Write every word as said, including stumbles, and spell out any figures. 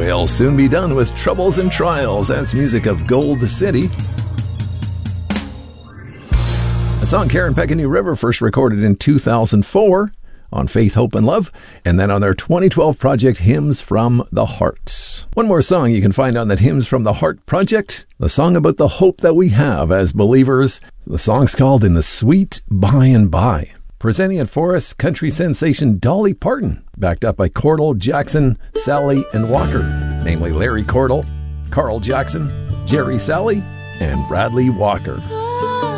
We'll soon be done with troubles and trials. That's music of Gold City. The song Karen Peck and New River first recorded in two thousand four on Faith, Hope, and Love, and then on their twenty twelve project, Hymns from the Heart. One more song you can find on that Hymns from the Heart project, the song about the hope that we have as believers. The song's called In the Sweet By and By. Presenting it for us, country sensation Dolly Parton, backed up by Cordell, Jackson, Sally, and Walker, namely Larry Cordell, Carl Jackson, Jerry Sally, and Bradley Walker.